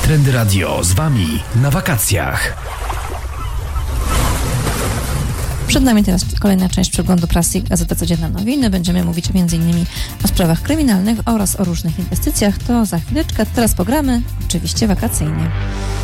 Trendy Radio z Wami na wakacjach. Przed nami teraz kolejna część przeglądu prasy Gazeta Codzienna Nowiny. Będziemy mówić m.in. o sprawach kryminalnych oraz o różnych inwestycjach. To za chwileczkę. Teraz pogramy oczywiście wakacyjnie.